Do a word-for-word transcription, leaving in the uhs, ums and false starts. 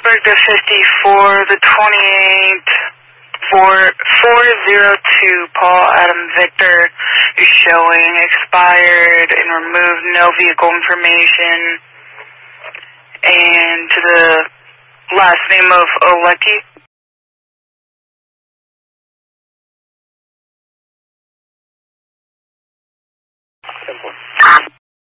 Pittsburgh to fifty-four, the twenty-eight, four zero two, Paul Adam Victor is showing expired and removed, no vehicle information. And to the last name of Olecki.